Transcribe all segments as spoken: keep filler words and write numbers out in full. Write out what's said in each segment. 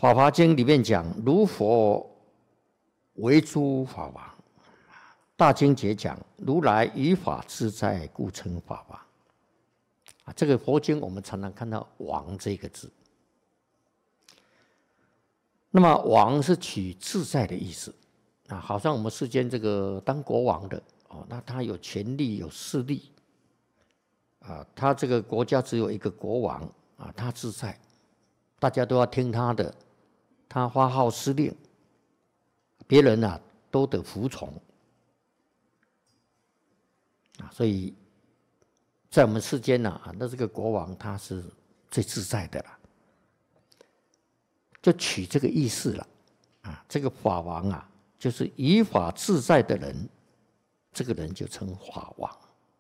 法华经》里面讲，如佛为诸法王。大经节讲，如来以法自在，故称法王。啊，这个佛经我们常常看到“王”这个字。那么“王”是取自在的意思啊，好像我们世间这个当国王的哦，那他有权力有势力啊，他这个国家只有一个国王啊，他自在，大家都要听他的，他发号施令，别人啊都得服从啊，所以在我们世间啊，那这个国王他是最自在的了。就取这个意思了啊，这个法王啊，就是以法自在的人，这个人就称法王，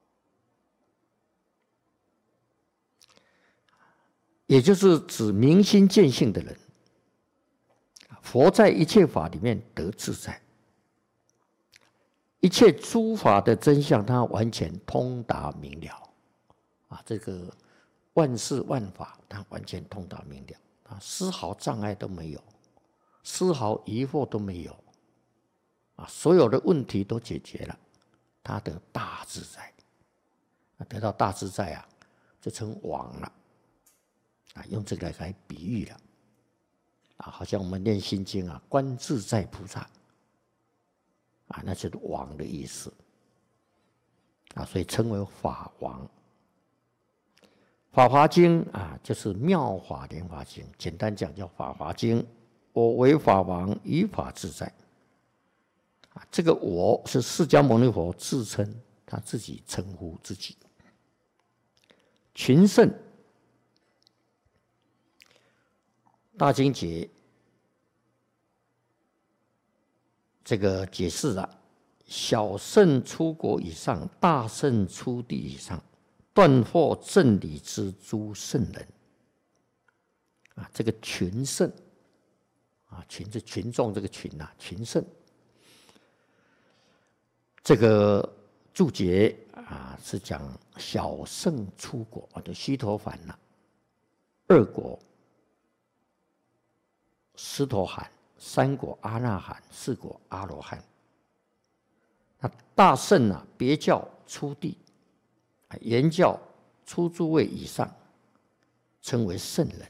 也就是指明心见性的人。佛在一切法里面得自在，一切诸法的真相，他完全通达明了啊，这个万事万法，他完全通达明了。丝毫障碍都没有，丝毫疑惑都没有，啊，所有的问题都解决了，他得大自在，得到大自在啊，就称王了，啊，用这个来比喻了，啊，好像我们念心经啊，观自在菩萨，啊，那就是王的意思，啊，所以称为法王。法华经啊，就是妙法莲华经，简单讲叫法华经。我为法王，以法自在。啊，这个我是释迦牟尼佛自称，他自己称呼自己。群圣，大经解这个解释了，小圣出国以上，大圣出地以上。断惑正理之诸圣人啊，这个群圣啊，群是群众这个群啊，群圣。这个注解啊是讲小圣出国啊，就须陀洹呐、啊，二果斯陀含，三果阿那含，四果阿罗汉。那大圣啊，别教出地。言教出诸位以上，称为圣人。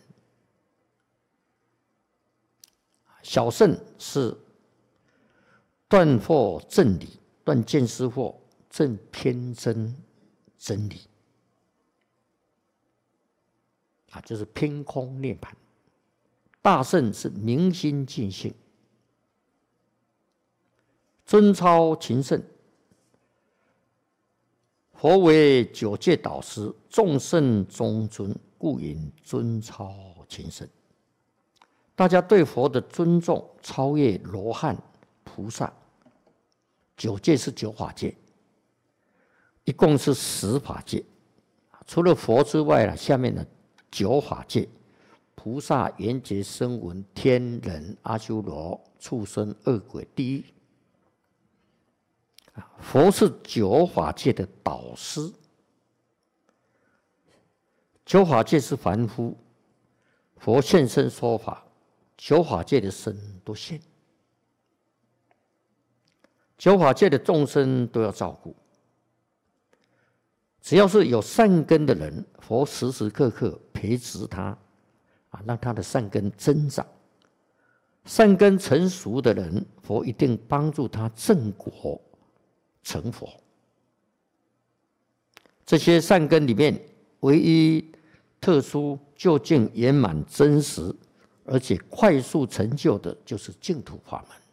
小圣是断惑正理，断见思惑，证偏真真理，啊，就是偏空涅槃。大圣是明心见性，尊超勤圣。佛为九界导师，众圣中尊，故云尊超勤圣。大家对佛的尊重超越罗汉、菩萨。九界是九法界，一共是十法界。除了佛之外呢，下面的九法界，菩萨、缘觉、声闻、天人、阿修罗、畜生、恶鬼、地狱。佛是九法界的导师，九法界是凡夫，佛现身说法，九法界的身都现，九法界的众生都要照顾。只要是有善根的人，佛时时刻刻培植他，啊，让他的善根增长。善根成熟的人，佛一定帮助他正果。成佛，这些善根里面，唯一特殊、究竟、圆满、真实，而且快速成就的，就是净土法门，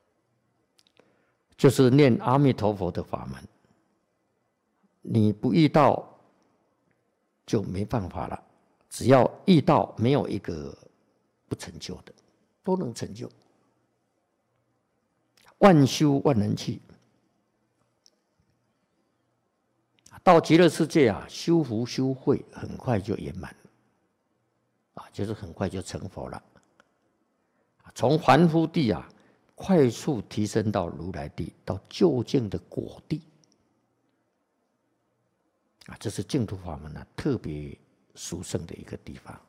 就是念阿弥陀佛的法门。你不遇到，就没办法了。只要遇到，没有一个不成就的，都能成就。万修万能去。到极乐世界啊，修福修慧很快就圆满了，啊，就是很快就成佛了。从凡夫地啊，快速提升到如来地，到究竟的果地，啊，这是净土法门啊特别殊胜的一个地方。